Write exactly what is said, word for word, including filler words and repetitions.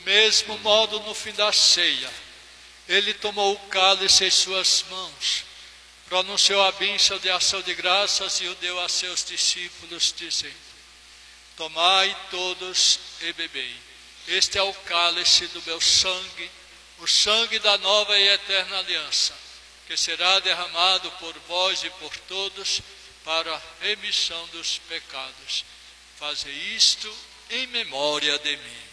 mesmo modo, no fim da ceia, ele tomou o cálice em suas mãos, pronunciou a bênção de ação de graças e o deu a seus discípulos, dizendo: tomai todos e bebei. Este é o cálice do meu sangue, o sangue da nova e eterna aliança, que será derramado por vós e por todos para a remissão dos pecados. Fazei isto em memória de mim.